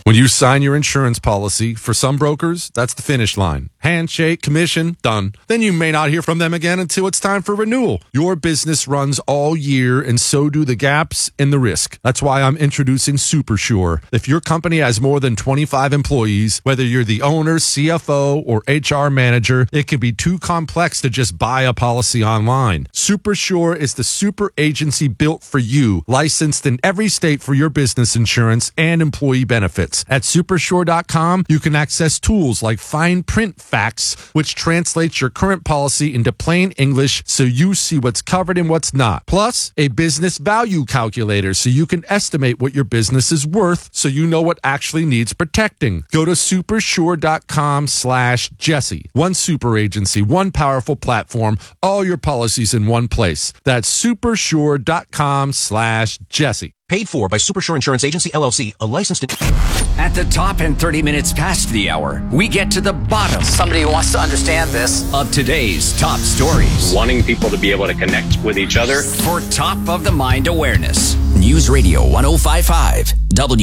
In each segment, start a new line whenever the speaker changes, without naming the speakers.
When you sign your insurance policy, for some brokers, that's the finish line. Handshake, commission, done. Then you may not hear from them again until it's time for renewal. Your business runs all year, and so do the gaps and the risk. That's why I'm introducing SuperSure. If your company has more than 25 employees, whether you're the owner, CFO, or HR manager, it can be too complex to just buy a policy online. SuperSure is the super agency built for you, licensed in every state for your business insurance and employee benefits. At supersure.com, you can access tools like fine print facts, which translates your current policy into plain English so you see what's covered and what's not. Plus, a business value calculator so you can estimate what your business is worth so you know what actually needs protecting. Go to supersure.com/Jesse. One super agency, one powerful platform, all your policies in one place. That's supersure.com/Jesse.
Paid for by Supersure Insurance Agency, LLC, a licensed...
At the top and 30 minutes past the hour, we get to the bottom.
Somebody who wants to understand this.
Of today's top stories.
Wanting people to be able to connect with each other.
For top of the mind awareness. News Radio 105.5,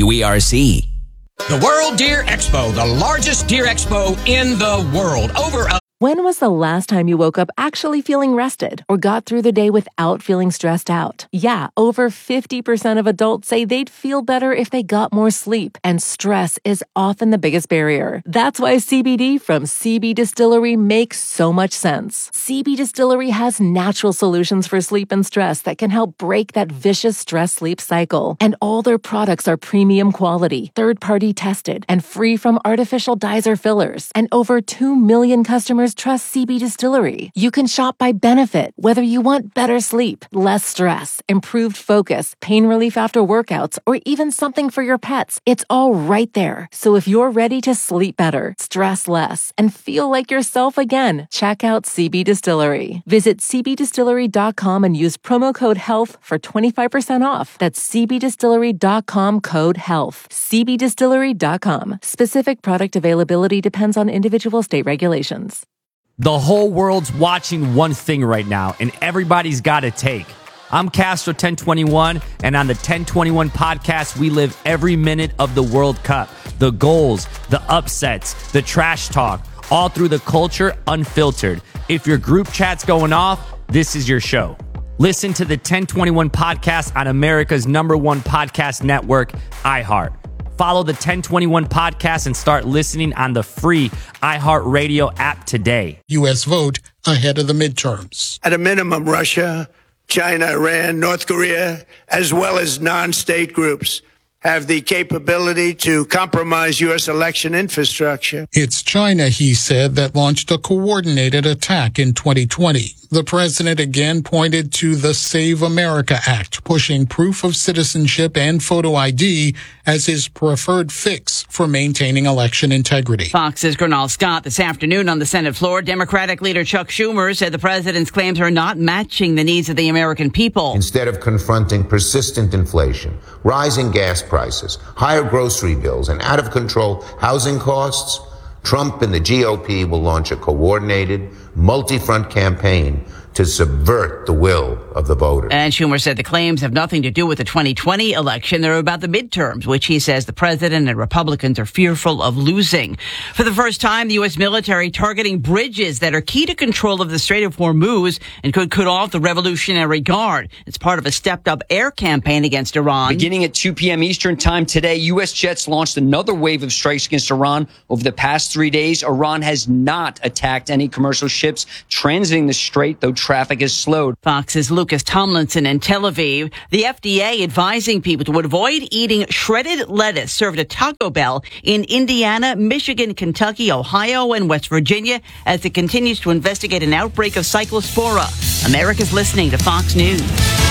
WERC. The World Deer Expo, the largest deer expo in the world.
When was the last time you woke up actually feeling rested or got through the day without feeling stressed out? Yeah, over 50% of adults say they'd feel better if they got more sleep, and stress is often the biggest barrier. That's why CBD from CB Distillery makes so much sense. CB Distillery has natural solutions for sleep and stress that can help break that vicious stress-sleep cycle. And all their products are premium quality, third-party tested, and free from artificial dyes or fillers. And over 2 million customers trust CB Distillery. You can shop by benefit, whether you want better sleep, less stress, improved focus, pain relief after workouts, or even something for your pets. It's all right there. So if you're ready to sleep better, stress less, and feel like yourself again, check out CB Distillery. Visit cbdistillery.com and use promo code HEALTH for 25% off. That's cbdistillery.com code HEALTH. cbdistillery.com. Specific product availability depends on individual state regulations.
The whole world's watching one thing right now, and everybody's got a take. I'm Castro 1021, and on the 1021 podcast, we live every minute of the World Cup. The goals, the upsets, the trash talk, all through the culture unfiltered. If your group chat's going off, this is your show. Listen to the 1021 podcast on America's #1 podcast network, iHeart. Follow the 1021 podcast and start listening on the free iHeartRadio app today.
U.S. vote ahead of the midterms.
At a minimum, Russia, China, Iran, North Korea, as well as non-state groups have the capability to compromise U.S. election infrastructure.
It's China, he said, that launched a coordinated attack in 2020. The president again pointed to the Save America Act, pushing proof of citizenship and photo ID as his preferred fix for maintaining election integrity.
Fox's Gernal Scott this afternoon on the Senate floor. Democratic leader Chuck Schumer said the president's claims are not matching the needs of the American people.
Instead of confronting persistent inflation, rising gas prices, higher grocery bills, and out-of-control housing costs, Trump and the GOP will launch a coordinated, multi-front campaign to subvert the will of the voters.
And Schumer said the claims have nothing to do with the 2020 election. They're about the midterms, which he says the president and Republicans are fearful of losing. For the first time, the U.S. military targeting bridges that are key to control of the Strait of Hormuz and could cut off the Revolutionary Guard. It's part of a stepped-up air campaign against Iran.
Beginning at 2 p.m. Eastern time today, U.S. jets launched another wave of strikes against Iran. Over the past 3 days, Iran has not attacked any commercial ships transiting the strait, though traffic is slowed.
Fox's Lucas Tomlinson in Tel Aviv. The FDA advising people to avoid eating shredded lettuce served at Taco Bell in Indiana, Michigan, Kentucky, Ohio, and West Virginia as it continues to investigate an outbreak of Cyclospora. America's listening to Fox News.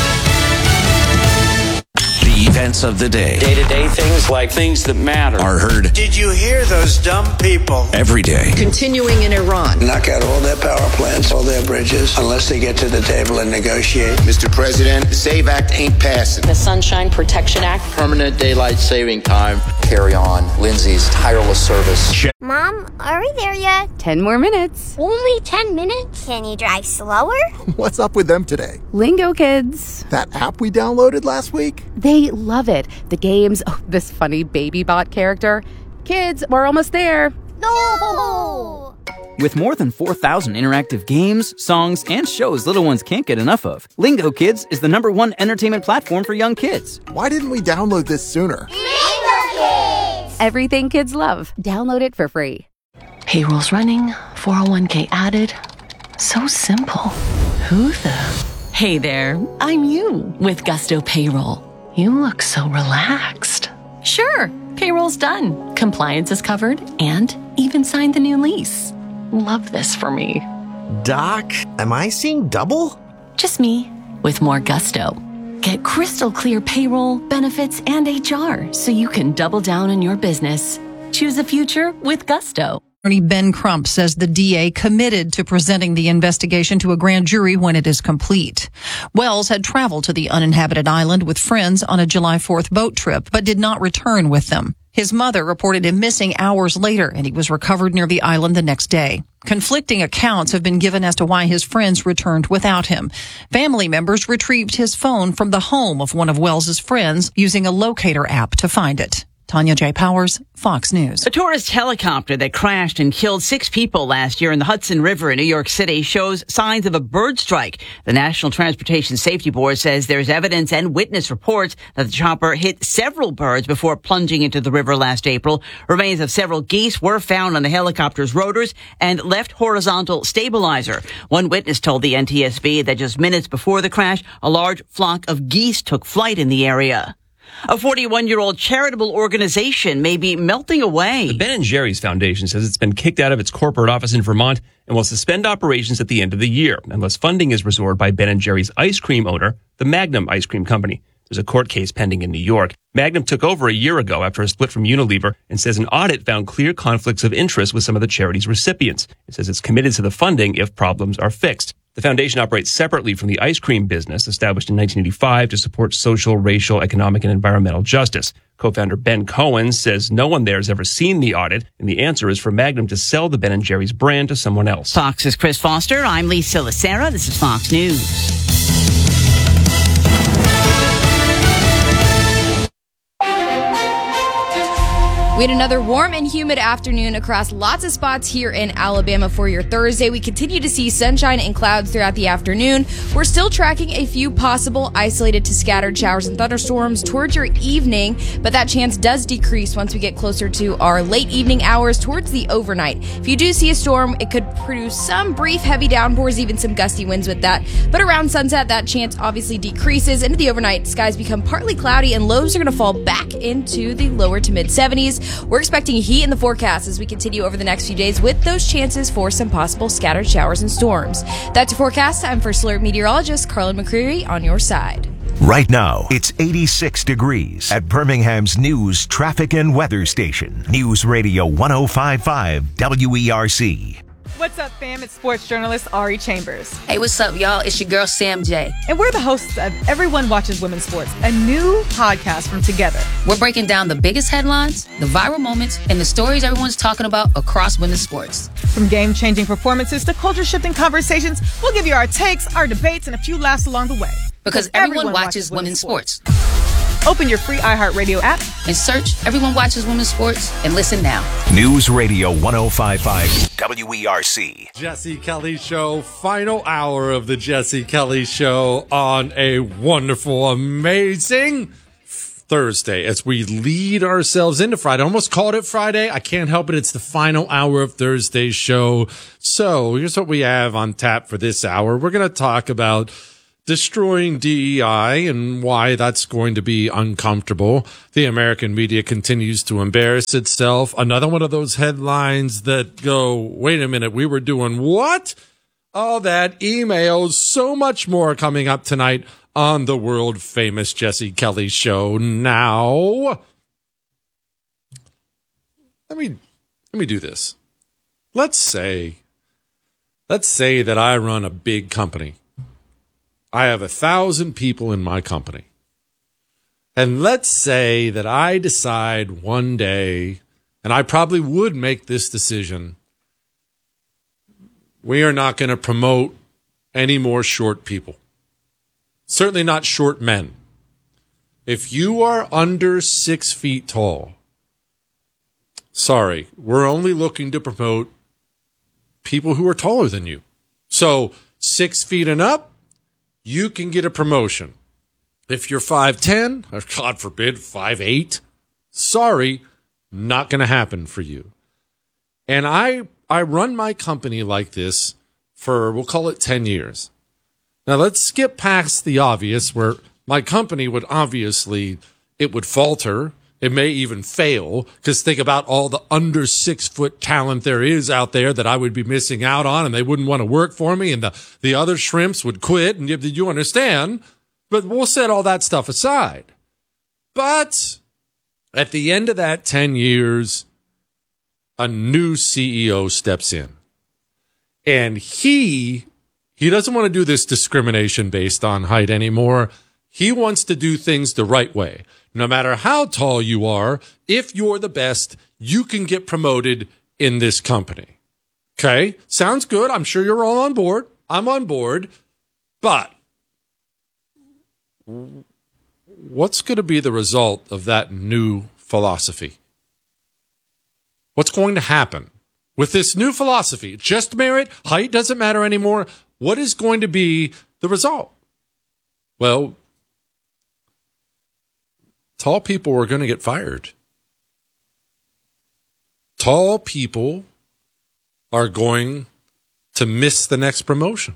Events of the day.
Day-to-day things like things that matter
Are heard.
Did you hear those dumb people?
Every day.
Continuing in Iran.
Knock out all their power plants, all their bridges, unless they get to the table and negotiate.
Mr. President, the SAVE Act ain't passing.
The Sunshine Protection Act.
Permanent daylight saving time.
Carry on Lindsay's tireless service.
Mom, are we there yet?
10 more minutes.
Only 10 minutes? Can you drive slower?
What's up with them today?
Lingo Kids.
That app we downloaded last week?
They We love it. The games, this funny baby bot character. Kids, we're almost there.
No!
With more than 4,000 interactive games, songs, and shows little ones can't get enough of, Lingo Kids is the #1 entertainment platform for young kids.
Why didn't we download this sooner?
Lingo Kids!
Everything kids love. Download it for free.
Payroll's running, 401k added. So simple. Who the? Hey there, I'm you with Gusto Payroll. You look so relaxed. Sure, payroll's done. Compliance is covered and even signed the new lease. Love this for me.
Doc, am I seeing double?
Just me with more gusto. Get crystal clear payroll, benefits, and HR so you can double down on your business. Choose a future with Gusto.
Attorney Ben Crump says the DA committed to presenting the investigation to a grand jury when it is complete. Wells had traveled to the uninhabited island with friends on a July 4th boat trip, but did not return with them. His mother reported him missing hours later, and he was recovered near the island the next day. Conflicting accounts have been given as to why his friends returned without him. Family members retrieved his phone from the home of one of Wells's friends using a locator app to find it. Tanya J. Powers, Fox News.
A tourist helicopter that crashed and killed 6 people last year in the Hudson River in New York City shows signs of a bird strike. The National Transportation Safety Board says there's evidence and witness reports that the chopper hit several birds before plunging into the river last April. Remains of several geese were found on the helicopter's rotors and left horizontal stabilizer. One witness told the NTSB that just minutes before the crash, a large flock of geese took flight in the area. A 41-year-old charitable organization may be melting away.
The Ben & Jerry's Foundation says it's been kicked out of its corporate office in Vermont and will suspend operations at the end of the year unless funding is restored by Ben & Jerry's ice cream owner, the Magnum Ice Cream Company. There's a court case pending in New York. Magnum took over a year ago after a split from Unilever and says an audit found clear conflicts of interest with some of the charity's recipients. It says it's committed to the funding if problems are fixed. The foundation operates separately from the ice cream business, established in 1985 to support social, racial, economic, and environmental justice. Co-founder Ben Cohen says no one there has ever seen the audit, and the answer is for Magnum to sell the Ben & Jerry's brand to someone else.
Fox's Chris Foster. I'm Lisa Lacera. This is Fox News.
We had another warm and humid afternoon across lots of spots here in Alabama for your Thursday. We continue to see sunshine and clouds throughout the afternoon. We're still tracking a few possible isolated to scattered showers and thunderstorms towards your evening, but that chance does decrease once we get closer to our late evening hours towards the overnight. If you do see a storm, it could produce some brief heavy downpours, even some gusty winds with that. But around sunset, that chance obviously decreases. Into the overnight, skies become partly cloudy and lows are going to fall back into the lower to mid 70s. We're expecting heat in the forecast as we continue over the next few days with those chances for some possible scattered showers and storms. That's your forecast. I'm First Alert Meteorologist Carlin McCreary on your side.
Right now, it's 86 degrees at Birmingham's news, traffic, and weather station. News Radio 105.5 WERC.
What's up, fam? It's sports journalist Ari Chambers.
Hey, what's up, y'all? It's your girl, Sam J.
And we're the hosts of Everyone Watches Women's Sports, a new podcast from Together.
We're breaking down the biggest headlines, the viral moments, and the stories everyone's talking about across women's sports.
From game-changing performances to culture-shifting conversations, we'll give you our takes, our debates, and a few laughs along the way.
Because everyone watches women's sports.
Open your free iHeartRadio app
and search Everyone Watches Women's Sports and listen now.
News Radio 105.5 WERC.
Jesse Kelly Show, final hour of the Jesse Kelly Show on a wonderful, amazing Thursday as we lead ourselves into Friday. I almost called it Friday. I can't help it. It's the final hour of Thursday's show. So here's what we have on tap for this hour. We're going to talk about destroying DEI and why that's going to be uncomfortable. The American media continues to embarrass itself. Another one of those headlines that go, wait a minute, we were doing what? All that emails, so much more coming up tonight on the world famous Jesse Kelly Show. Now, let me do this. Let's say that I run a big company. I have 1,000 people in my company. And let's say that I decide one day, and I probably would make this decision, we are not going to promote any more short people. Certainly not short men. If you are under 6 feet tall, sorry, we're only looking to promote people who are taller than you. So 6 feet and up, you can get a promotion. If you're 5'10", or God forbid, 5'8", sorry, not going to happen for you. And I run my company like this for, we'll call it 10 years. Now let's skip past the obvious where my company would obviously, it would falter. It may even fail, because think about all the under 6 foot talent there is out there that I would be missing out on, and they wouldn't want to work for me, and the other shrimps would quit, and you understand. But we'll set all that stuff aside. But at the end of that 10 years, a new CEO steps in. And he doesn't want to do this discrimination based on height anymore. He wants to do things the right way. No matter how tall you are, if you're the best, you can get promoted in this company. Okay? Sounds good. I'm sure you're all on board. I'm on board. But what's going to be the result of that new philosophy? What's going to happen with this new philosophy? Just merit, height doesn't matter anymore. What is going to be the result? Well, tall people are going to get fired. Tall people are going to miss the next promotion.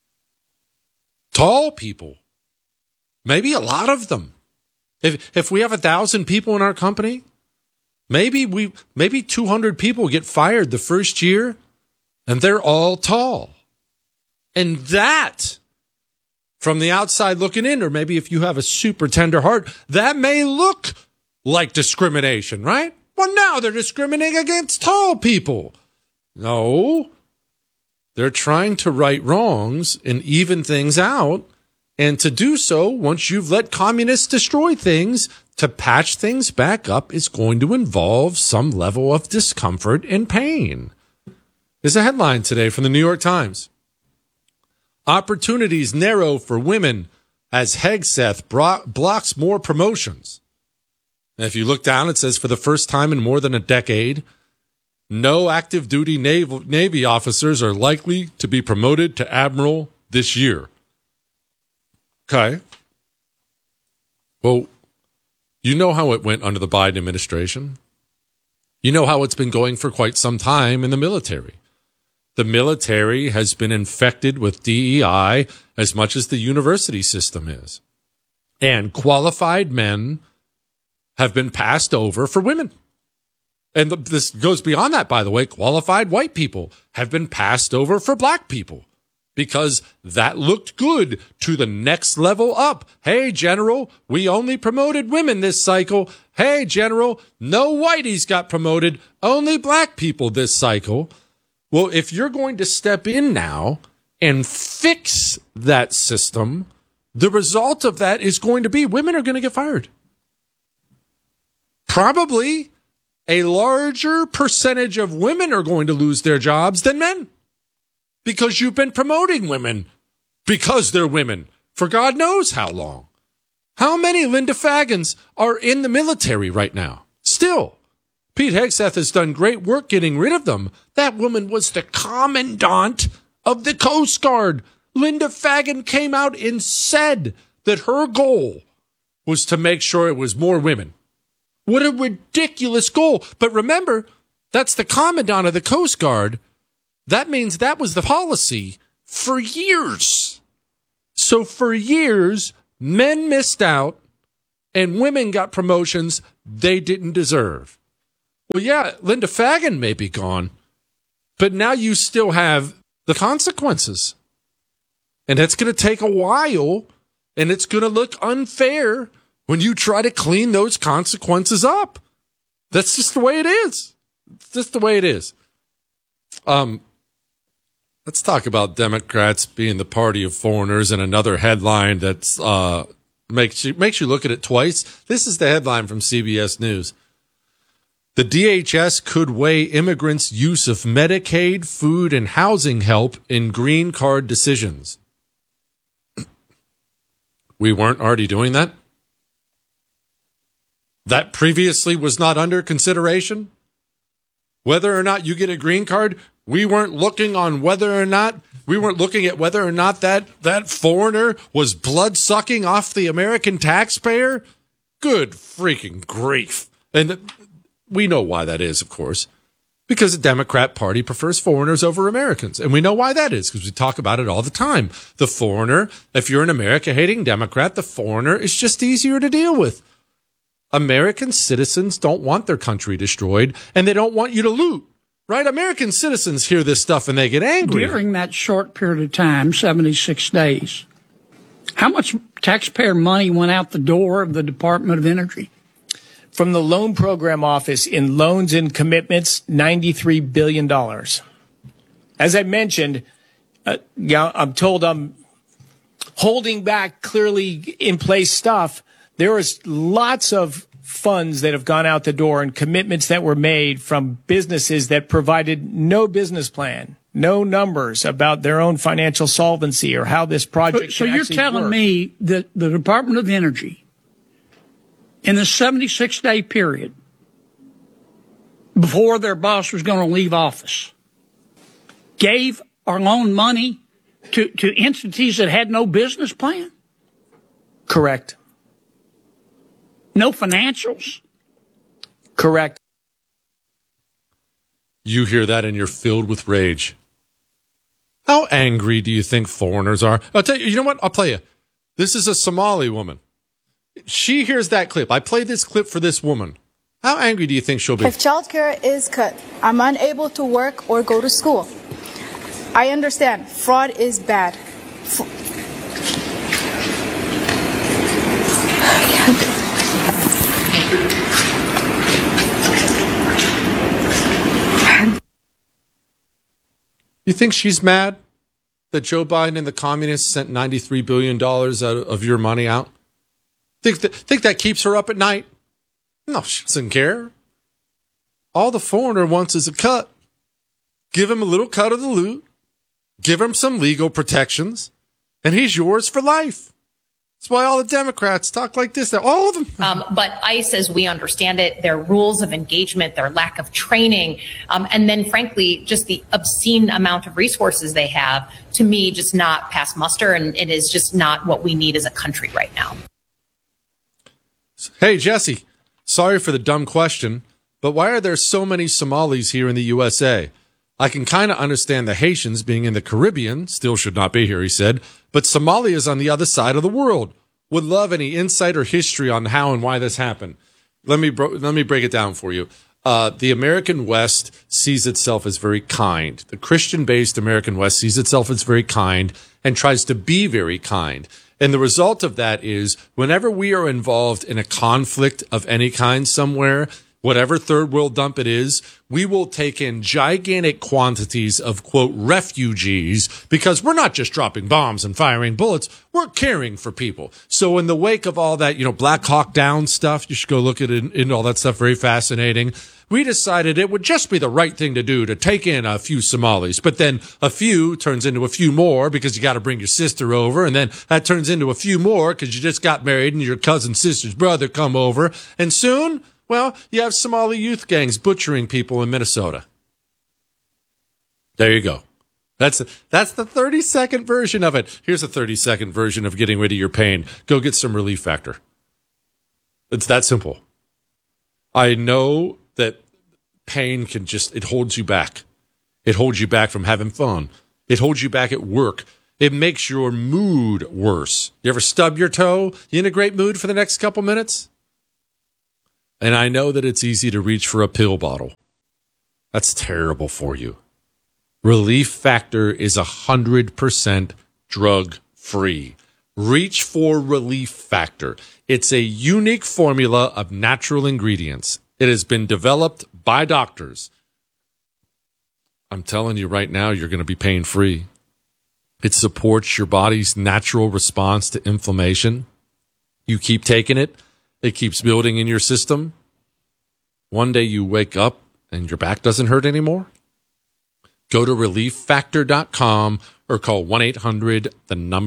Tall people, maybe a lot of them. If we have 1,000 people in our company, maybe 200 people get fired the first year, and they're all tall. And that, from the outside looking in, or maybe if you have a super tender heart, that may look like discrimination, right? Well, now they're discriminating against tall people. No, they're trying to right wrongs and even things out. And to do so, once you've let communists destroy things, to patch things back up is going to involve some level of discomfort and pain. There's a headline today from the New York Times. Opportunities narrow for women as Hegseth blocks more promotions. And if you look down, it says for the first time in more than a decade, no active duty Navy officers are likely to be promoted to admiral this year. Okay. Well, you know how it went under the Biden administration. You know how it's been going for quite some time in the military. The military has been infected with DEI as much as the university system is. And qualified men have been passed over for women. And this goes beyond that, by the way. Qualified white people have been passed over for black people because that looked good to the next level up. Hey, General, we only promoted women this cycle. Hey, General, no whiteys got promoted, only black people this cycle. Well, if you're going to step in now and fix that system, the result of that is going to be women are going to get fired. Probably a larger percentage of women are going to lose their jobs than men because you've been promoting women because they're women for God knows how long. How many Linda Fagans are in the military right now? Still. Pete Hegseth has done great work getting rid of them. That woman was the commandant of the Coast Guard. Linda Fagan came out and said that her goal was to make sure it was more women. What a ridiculous goal. But remember, that's the commandant of the Coast Guard. That means that was the policy for years. So for years, men missed out and women got promotions they didn't deserve. Well, yeah, Linda Fagan may be gone, but now you still have the consequences. And it's going to take a while, and it's going to look unfair when you try to clean those consequences up. That's just the way it is. It's just the way it is. Let's talk about Democrats being the party of foreigners and another headline that's makes you look at it twice. This is the headline from CBS News. The DHS could weigh immigrants' use of Medicaid, food, and housing help in green card decisions. We weren't already doing that? that previously was not under consideration? Whether or not you get a green card, we weren't looking at whether or not that foreigner was blood-sucking off the American taxpayer? Good freaking grief. And we know why that is, of course. Because the Democrat Party prefers foreigners over Americans. And we know why that is, because we talk about it all the time. The foreigner, if you're an America-hating Democrat, the foreigner is just easier to deal with. American citizens don't want their country destroyed, and they don't want you to loot. Right? American citizens hear this stuff and they get angry.
During that short period of time, 76 days, how much taxpayer money went out the door of the Department of Energy?
From the Loan Program Office in loans and commitments, $93 billion. As I mentioned, I'm told I'm holding back clearly in place stuff. There is lots of funds that have gone out the door and commitments that were made from businesses that provided no business plan, no numbers about their own financial solvency or how this project
So you're telling me that the Department of Energy, in the 76-day period before their boss was going to leave office, gave or loaned money to entities that had no business plan?
Correct.
No financials?
Correct.
You hear that and you're filled with rage. How angry do you think foreigners are? I'll tell you, you know what? I'll play you. This is a Somali woman. She hears that clip. I played this clip for this woman. How angry do you think she'll be?
If childcare is cut, I'm unable to work or go to school. I understand fraud is bad.
You think she's mad that Joe Biden and the communists sent $93 billion of your money out? Think that keeps her up at night? No, she doesn't care. All the foreigner wants is a cut. Give him a little cut of the loot. Give him some legal protections. And he's yours for life. That's why all the Democrats talk like this. All of them.
But ICE, as we understand it, their rules of engagement, their lack of training, and then, frankly, just the obscene amount of resources they have, to me, just not pass muster. And it is just not what we need as a country right now.
Hey, Jesse, sorry for the dumb question, but why are there so many Somalis here in the USA? I can kind of understand the Haitians being in the Caribbean, still should not be here, he said, but Somalia is on the other side of the world. Would love any insight or history on how and why this happened. Let me break it down for you. The American West sees itself as very kind. The Christian-based American West sees itself as very kind and tries to be very kind. And the result of that is whenever we are involved in a conflict of any kind somewhere, whatever third world dump it is, we will take in gigantic quantities of, quote, refugees, because we're not just dropping bombs and firing bullets. We're caring for people. So in the wake of all that, Black Hawk Down stuff, you should go look at it and all that stuff. Very fascinating. We decided it would just be the right thing to do to take in a few Somalis. But then a few turns into a few more because you got to bring your sister over. And then that turns into a few more because you just got married and your cousin's sister's brother come over. And soon, well, you have Somali youth gangs butchering people in Minnesota. There you go. That's the 30-second version of it. Here's a 30-second version of getting rid of your pain. Go get some Relief Factor. It's that simple. I know that pain it holds you back. It holds you back from having fun. It holds you back at work. It makes your mood worse. You ever stub your toe? You in a great mood for the next couple minutes? And I know that it's easy to reach for a pill bottle. That's terrible for you. Relief Factor is 100% drug-free. Reach for Relief Factor. It's a unique formula of natural ingredients. It has been developed by doctors. I'm telling you right now, you're going to be pain-free. It supports your body's natural response to inflammation. You keep taking it. It keeps building in your system. One day you wake up and your back doesn't hurt anymore. Go to ReliefFactor.com or call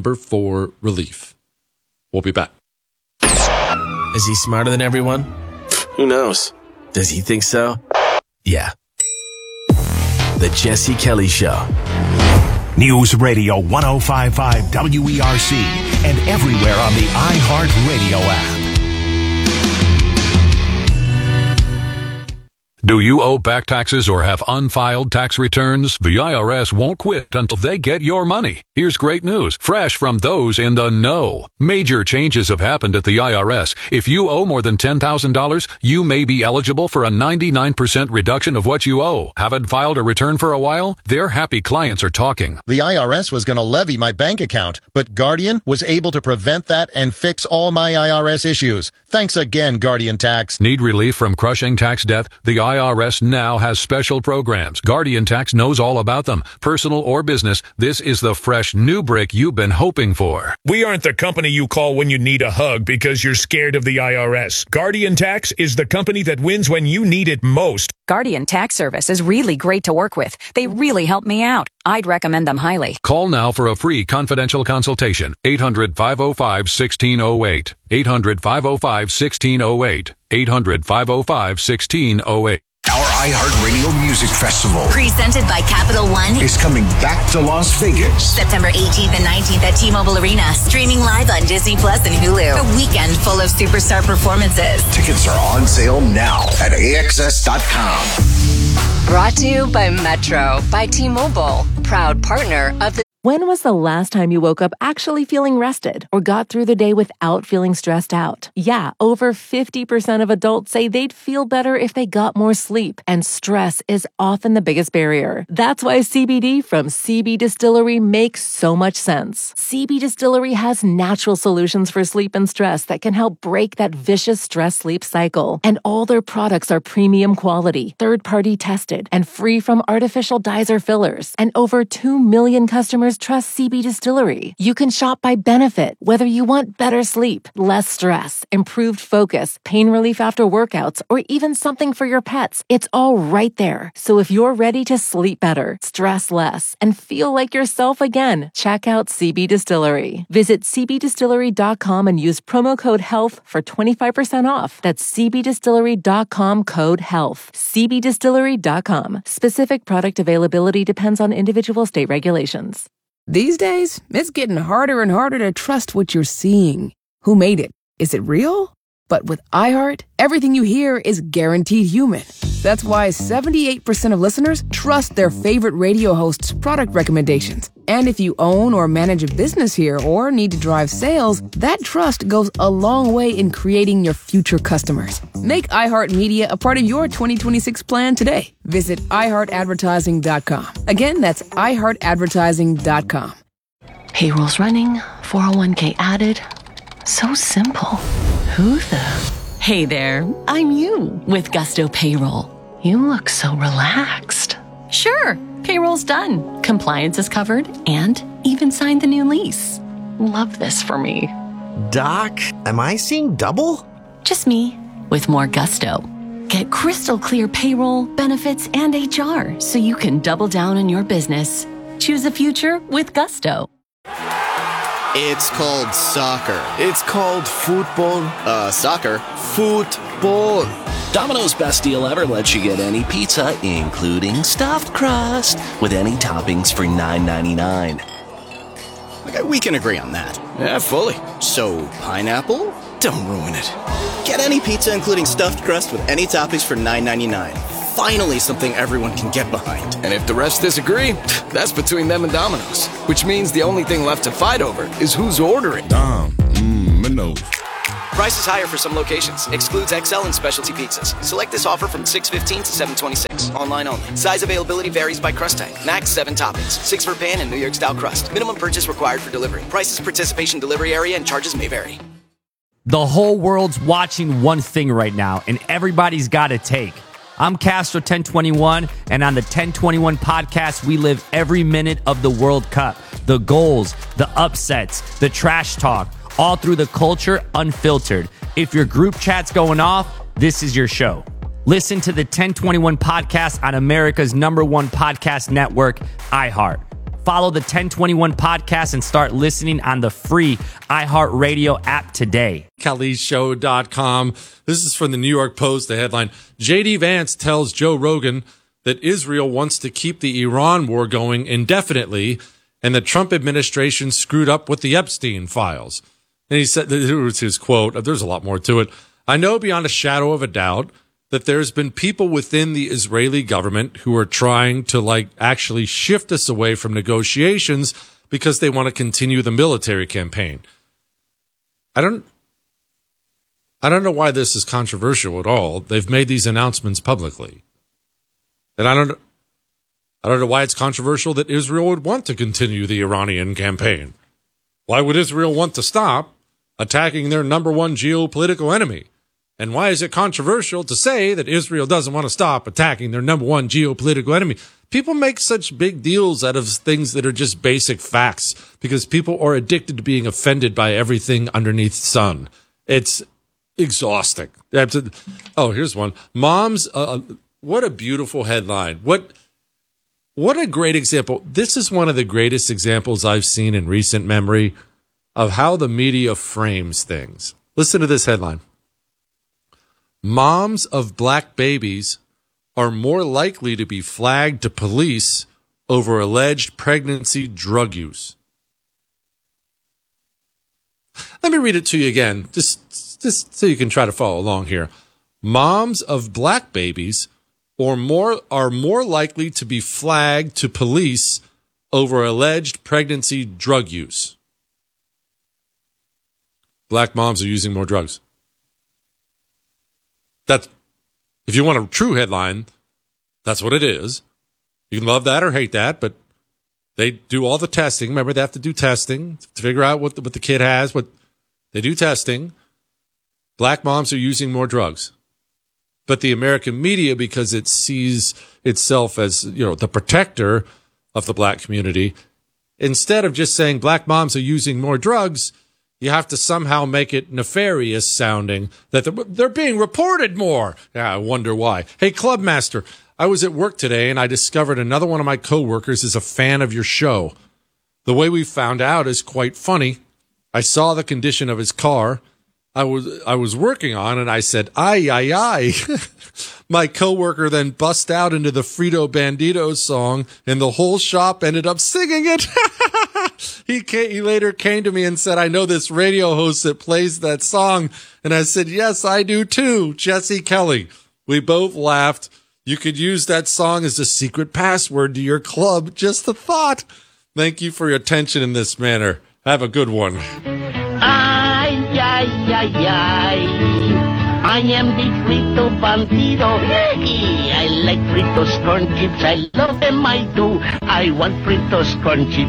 1-800-4-RELIEF. We'll be back.
Is he smarter than everyone?
Who knows? Does he think so? Yeah. The Jesse Kelly Show.
News Radio 105.5 WERC and everywhere on the iHeartRadio app.
Do you owe back taxes or have unfiled tax returns? The IRS won't quit until they get your money. Here's great news, fresh from those in the know. Major changes have happened at the IRS. If you owe more than $10,000, you may be eligible for a 99% reduction of what you owe. Haven't filed a return for a while? Their happy clients are talking.
The IRS was going to levy my bank account, but Guardian was able to prevent that and fix all my IRS issues. Thanks again, Guardian Tax.
Need relief from crushing tax debt? The IRS now has special programs. Guardian Tax knows all about them. Personal or business, this is the fresh new brick you've been hoping for.
We aren't the company you call when you need a hug because you're scared of the IRS. Guardian Tax is the company that wins when you need it most.
Guardian Tax Service is really great to work with. They really help me out. I'd recommend them highly.
Call now for a free confidential consultation. 800-505-1608. 800-505-1608. 800-505-1608.
Our iHeartRadio Music Festival,
presented by Capital One,
is coming back to Las Vegas.
September 18th and 19th at T-Mobile Arena. Streaming live on Disney Plus and Hulu. A weekend full of superstar performances.
Tickets are on sale now at AXS.com.
Brought to you by Metro by T-Mobile. Proud partner of the...
When was the last time you woke up actually feeling rested or got through the day without feeling stressed out? Yeah, over 50% of adults say they'd feel better if they got more sleep, and stress is often the biggest barrier. That's why CBD from CB Distillery makes so much sense. CB Distillery has natural solutions for sleep and stress that can help break that vicious stress-sleep cycle. And all their products are premium quality, third-party tested, and free from artificial dyes or fillers. And over 2 million customers trust CB Distillery. You can shop by benefit, whether you want better sleep, less stress, improved focus, pain relief after workouts, or even something for your pets. It's all right there. So if you're ready to sleep better, stress less, and feel like yourself again, check out CB Distillery. Visit cbdistillery.com and use promo code HEALTH for 25% off. That's cbdistillery.com, code HEALTH. cbdistillery.com. Specific product availability depends on individual state regulations.
These days, it's getting harder and harder to trust what you're seeing. Who made it? Is it real? But with iHeart, everything you hear is guaranteed human. That's why 78% of listeners trust their favorite radio hosts' product recommendations. And if you own or manage a business here or need to drive sales, that trust goes a long way in creating your future customers. Make iHeartMedia a part of your 2026 plan today. Visit iHeartAdvertising.com. Again, that's iHeartAdvertising.com.
Payroll's running, 401k added. So simple. Who the? Hey there, I'm you with Gusto Payroll. You look so relaxed. Sure, payroll's done. Compliance is covered and even signed the new lease. Love this for me.
Doc, am I seeing double?
Just me with more Gusto. Get crystal clear payroll, benefits, and HR so you can double down on your business. Choose a future with Gusto.
It's called soccer. It's called football. Soccer. Football.
Domino's best deal ever lets you get any pizza, including stuffed crust, with any toppings for $9.99.
Okay, we can agree on that. Yeah, fully. So, pineapple? Don't ruin it. Get any pizza, including stuffed crust, with any toppings for $9.99. Finally, something everyone can get behind.
And if the rest disagree, that's between them and Domino's. Which means the only thing left to fight over is who's ordering.
Domino's.
Price is higher for some locations. Excludes XL and specialty pizzas. Select this offer from 6/15 to 7/26. Online only. Size availability varies by crust type. Max 7 toppings. 6 for pan and New York style crust. Minimum purchase required for delivery. Prices, participation, delivery area, and charges may vary.
The whole world's watching one thing right now, and everybody's got a take. I'm Castro 1021, and on the 1021 podcast, we live every minute of the World Cup. The goals, the upsets, the trash talk, all through the culture unfiltered. If your group chat's going off, this is your show. Listen to the 1021 podcast on America's #1 podcast network, iHeart. follow the 1021 podcast and start listening on the free iHeartRadio app today.
KhalidShow.com. This is from the New York Post. The headline, J.D. Vance tells Joe Rogan that Israel wants to keep the Iran war going indefinitely, and the Trump administration screwed up with the Epstein files. And he said, here was his quote, there's a lot more to it. I know beyond a shadow of a doubt that there's been people within the Israeli government who are trying to actually shift us away from negotiations because they want to continue the military campaign. I don't know why this is controversial at all. They've made these announcements publicly. And I don't know why it's controversial that Israel would want to continue the Iranian campaign. Why would Israel want to stop attacking their number one geopolitical enemy? And why is it controversial to say that Israel doesn't want to stop attacking their number one geopolitical enemy? People make such big deals out of things that are just basic facts because people are addicted to being offended by everything underneath the sun. It's exhausting. Oh, here's one. Moms, what a beautiful headline. What a great example. This is one of the greatest examples I've seen in recent memory of how the media frames things. Listen to this headline. Moms of black babies are more likely to be flagged to police over alleged pregnancy drug use. Let me read it to you again, just so you can try to follow along here. Moms of black babies are more likely to be flagged to police over alleged pregnancy drug use. Black moms are using more drugs. That's, if you want a true headline, that's what it is. You can love that or hate that, but they do all the testing. Remember, they have to do testing to figure out what the kid has. What they do testing. Black moms are using more drugs. But the American media, because it sees itself as, the protector of the black community, instead of just saying black moms are using more drugs, you have to somehow make it nefarious sounding that they're being reported more. Yeah, I wonder why. Hey, Clubmaster, I was at work today and I discovered another one of my coworkers is a fan of your show. The way we found out is quite funny. I saw the condition of his car I was working on, and I said, "Ay, ay, ay." My coworker then bust out into the Frito Bandito song, and the whole shop ended up singing it. He later came to me and said, "I know this radio host that plays that song." And I said, "Yes, I do too, Jesse Kelly." We both laughed. You could use that song as a secret password to your club. Just a thought. Thank you for your attention in this manner. Have a good one.
Ay, ay, ay, ay. I am the Frito Bandito. I like Fritos corn chips. I love them, I do. I want Fritos corn chips.